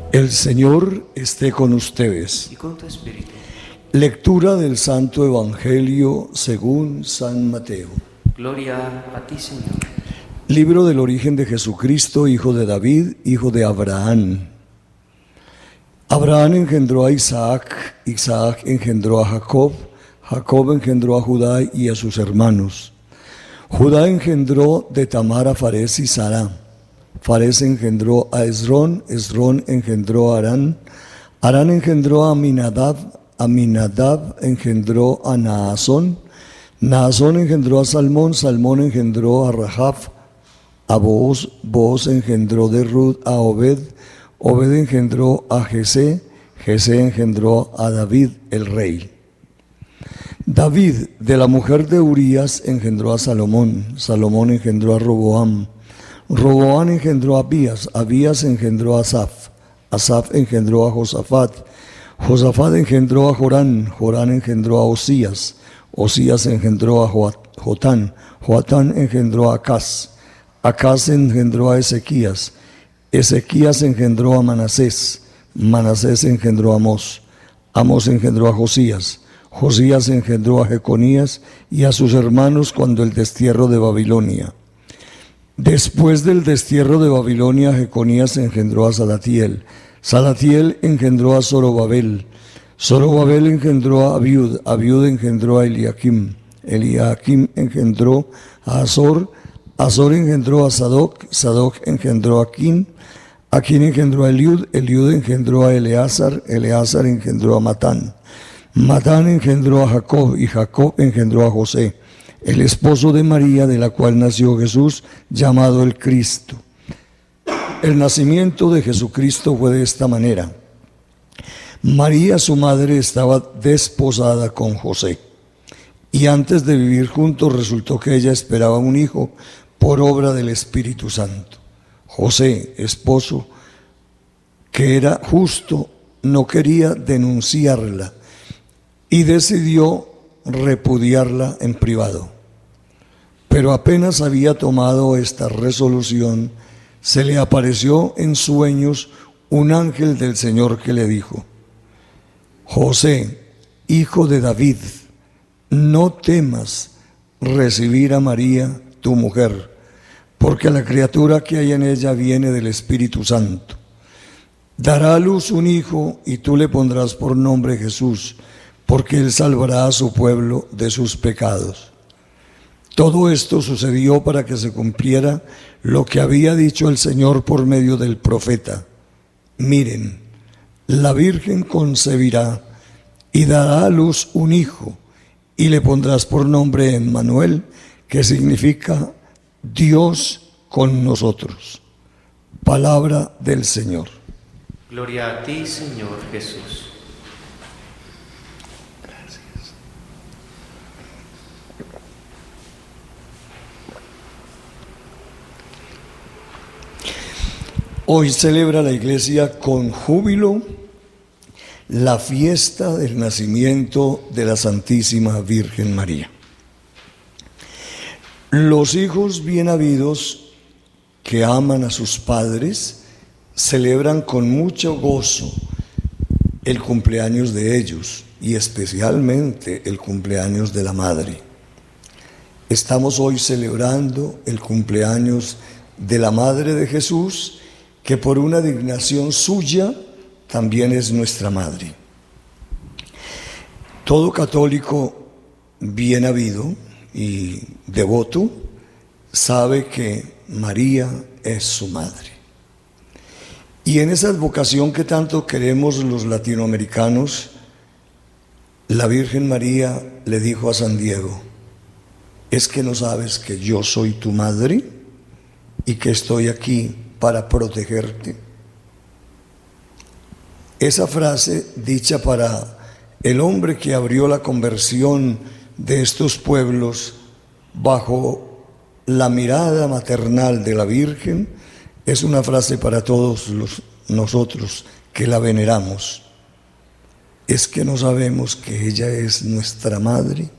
El Señor esté con ustedes. Y con tu espíritu. Lectura del Santo Evangelio según San Mateo. Gloria a ti, Señor. Libro del origen de Jesucristo, hijo de David, hijo de Abraham. Abraham engendró a Isaac, Isaac engendró a Jacob, Jacob engendró a Judá y a sus hermanos. Judá engendró de Tamar a Farés y Sará. Farés engendró a Esrón, Esrón engendró a Arán, Arán engendró a Aminadab, Aminadab engendró a Naasón, Naasón engendró a Salmón, Salmón engendró a Rahab, a Booz, Booz engendró de Ruth a Obed, Obed engendró a Jesé, Jesé engendró a David el rey. David de la mujer de Urías engendró a Salomón, Salomón engendró a Roboam, Roboam engendró a Abías, Abías engendró a Asaf, Asaf engendró a Josafat, Josafat engendró a Jorán, Jorán engendró a Osías, Osías engendró a Jotán, Jotán engendró a Acaz, Acaz engendró a Ezequías, Ezequías engendró a Manasés, Manasés engendró a Amós, Amós engendró a Josías, Josías engendró a Jeconías y a sus hermanos cuando el destierro de Babilonia. Después del destierro de Babilonia, Jeconías engendró a Salatiel, Salatiel engendró a Zorobabel, Zorobabel engendró a Abiud, Abiud engendró a Eliakim, Eliakim engendró a Azor, Azor engendró a Sadoc, Sadoc engendró a Aquín, Aquín engendró a Eliud, Eliud engendró a Eleazar, Eleazar engendró a Matán, Matán engendró a Jacob y Jacob engendró a José, el esposo de María, de la cual nació Jesús, llamado el Cristo. El nacimiento de Jesucristo fue de esta manera. María, su madre, estaba desposada con José, y antes de vivir juntos resultó que ella esperaba un hijo por obra del Espíritu Santo. José, esposo, que era justo, no quería denunciarla y decidió repudiarla en privado. Pero apenas había tomado esta resolución, se le apareció en sueños un ángel del Señor que le dijo: José, hijo de David, no temas recibir a María, tu mujer, porque la criatura que hay en ella viene del Espíritu Santo. Dará a luz un hijo y tú le pondrás por nombre Jesús, porque él salvará a su pueblo de sus pecados. Todo esto sucedió para que se cumpliera lo que había dicho el Señor por medio del profeta: miren, la Virgen concebirá y dará a luz un hijo, y le pondrás por nombre Emmanuel, que significa Dios con nosotros. Palabra del Señor. Gloria a ti, Señor Jesús. Hoy celebra la Iglesia con júbilo la fiesta del nacimiento de la Santísima Virgen María. Los hijos bien habidos que aman a sus padres celebran con mucho gozo el cumpleaños de ellos y especialmente el cumpleaños de la madre. Estamos hoy celebrando el cumpleaños de la Madre de Jesús, que por una dignación suya también es nuestra madre. Todo católico bien habido y devoto sabe que María es su madre. Y en esa advocación que tanto queremos los latinoamericanos, la Virgen María le dijo a San Diego: ¿es que no sabes que yo soy tu madre y que estoy aquí para protegerte? Esa frase, dicha para el hombre que abrió la conversión de estos pueblos bajo la mirada maternal de la Virgen, es una frase para todos nosotros que la veneramos. ¿Es que no sabemos que ella es nuestra madre?